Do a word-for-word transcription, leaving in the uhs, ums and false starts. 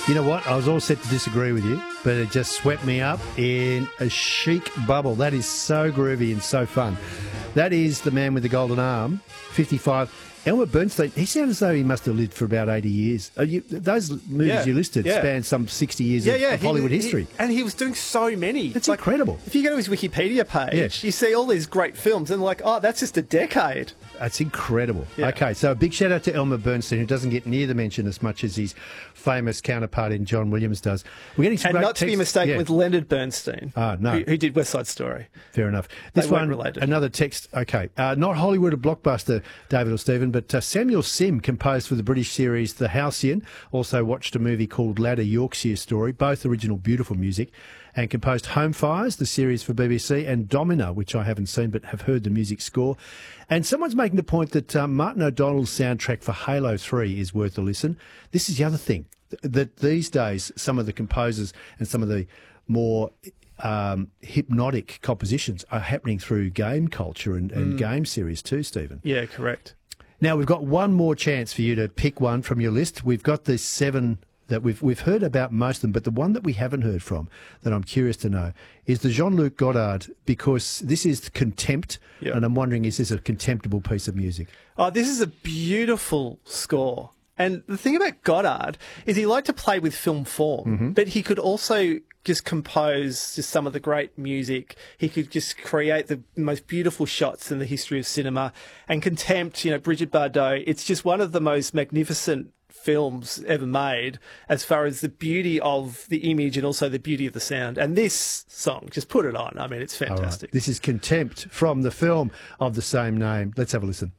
You know what? I was all set to disagree with you, but it just swept me up in a chic bubble. That is so groovy and so fun. That is the man with the golden arm, fifty-five. Elmer Bernstein, he sounds as though he must have lived for about eighty years. Uh, you, those movies Yeah, you listed yeah. span some sixty years Yeah, of, yeah, of he- Hollywood he- history. and he was doing so many. That's Like, incredible. If you go to his Wikipedia page, Yes. you see all these great films, and like, oh, that's just a decade. That's incredible. Yeah. Okay, so a big shout out to Elmer Bernstein, who doesn't get near the mention as much as his famous counterpart in John Williams does. We're getting some And great not to be text- mistaken yeah, with Leonard Bernstein, Ah, no. who, who did West Side Story. Fair enough. They This weren't one, related. another text. Okay, uh, not Hollywood or blockbuster, David or Stephen, but uh, Samuel Sim composed for the British series The Halcyon. Also watched a movie called Ladder Yorkshire Story, both original beautiful music, and composed Home Fires, the series for B B C, and Domina, which I haven't seen but have heard the music score. And someone's making the point that um, Martin O'Donnell's soundtrack for Halo three is worth a listen. This is the other thing, th- that these days some of the composers and some of the more um, hypnotic compositions are happening through game culture and, and game series too, Stephen. Yeah, correct. Now, we've got one more chance for you to pick one from your list. We've got the seven that we've we've heard about most of them, but the one that we haven't heard from that I'm curious to know is the Jean-Luc Godard, because this is Contempt, Yeah. and I'm wondering, is this a contemptible piece of music? Oh, this is a beautiful score. And the thing about Goddard is he liked to play with film form, but he could also just compose just some of the great music. He could just create the most beautiful shots in the history of cinema. And Contempt, you know, Brigitte Bardot, it's just one of the most magnificent films ever made as far as the beauty of the image and also the beauty of the sound. And this song, just put it on. I mean, it's All right. fantastic. This is Contempt from the film of the same name. Let's have a listen.